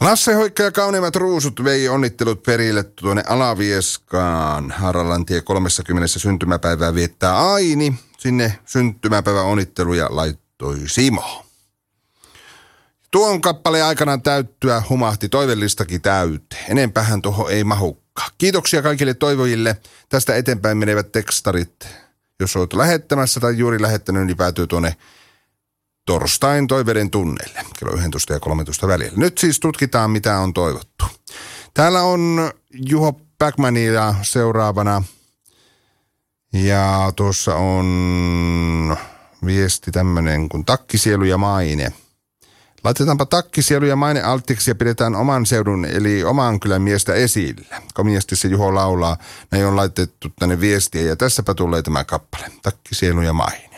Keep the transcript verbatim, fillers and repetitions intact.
Lasse Hoikka ja Kauneimmat ruusut vei onnittelut perille tuonne Alavieskaan. Harallantie kolmekymmentä syntymäpäivää viettää Aini. Sinne syntymäpäivän onnitteluja laittoi Simo. Tuon kappaleen aikanaan täyttyä humahti toivellistakin täyteen. Enempähän tuohon ei mahukka. Kiitoksia kaikille toivojille. Tästä eteenpäin menevät tekstarit, jos olet lähettämässä tai juuri lähettänyt, niin päätyy tuonne torstain toiveiden tunneille, kello yksitoista ja kolmetoista välillä. Nyt siis tutkitaan, mitä on toivottu. Täällä on Juho Backmania seuraavana. Ja tuossa on viesti tämmönen kuin takkisielu ja maine. Laitetaanpa takkisielu ja maine altiksi ja pidetään oman seudun eli oman kylän miestä esillä. Komiasti se Juho laulaa. Näin on laitettu tänne viestiä ja tässäpä tulee tämä kappale. Takkisielu ja maine.